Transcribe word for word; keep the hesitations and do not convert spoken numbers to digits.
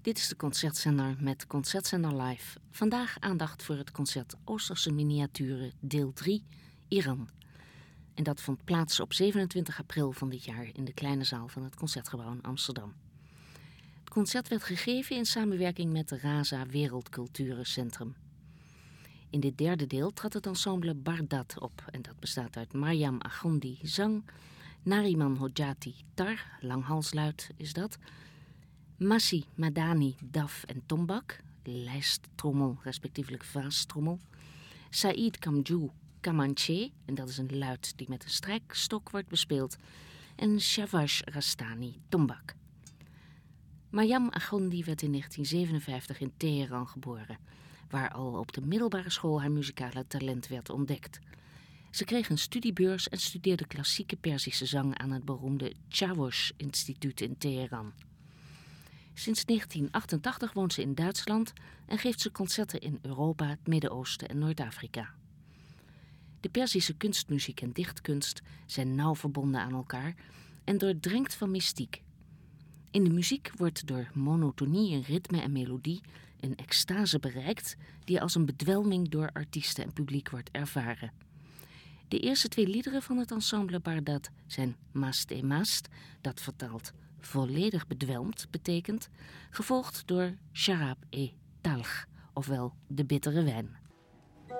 Dit is de Concertzender met Concertzender Live. Vandaag aandacht voor het concert Oosterse Miniaturen deel drie, Iran. En dat vond plaats op zevenentwintig april van dit jaar in de kleine zaal van het Concertgebouw in Amsterdam. Het concert werd gegeven in samenwerking met Raza Wereldculturencentrum. In dit derde deel trad het ensemble Bardad op en dat bestaat uit Maryam Agondi zang, Nariman Hodjati tar, langhalsluid is dat, Massi Madani daf en tombak, lijsttrommel respectievelijk vaastrommel, Saïd Kamjou kamanché, en dat is een luid die met een strijkstok wordt bespeeld, en Shavash Rastani tombak. Maryam Agondi werd in negentien zevenenvijftig in Teheran geboren, waar al op de middelbare school haar muzikale talent werd ontdekt. Ze kreeg een studiebeurs en studeerde klassieke Perzische zang aan het beroemde Çavuş Instituut in Teheran. Sinds negentien achtentachtig woont ze in Duitsland en geeft ze concerten in Europa, het Midden-Oosten en Noord-Afrika. De Perzische kunstmuziek en dichtkunst zijn nauw verbonden aan elkaar en doordrenkt van mystiek. In de muziek wordt door monotonie in ritme en melodie een extase bereikt die als een bedwelming door artiesten en publiek wordt ervaren. De eerste twee liederen van het ensemble Bardad zijn Mast e Mast, dat vertaald volledig bedwelmd betekent, gevolgd door Sharab e Talg, ofwel de bittere wijn.